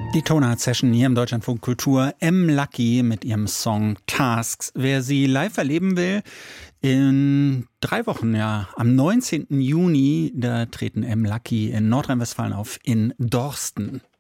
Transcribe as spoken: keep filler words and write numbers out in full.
Die Tonart-Session hier im Deutschlandfunk Kultur. M-Lucky mit ihrem Song Tasks. Wer sie live erleben will, in drei Wochen, ja, am neunzehnten Juni, da treten M-Lucky in Nordrhein-Westfalen auf in Dorsten.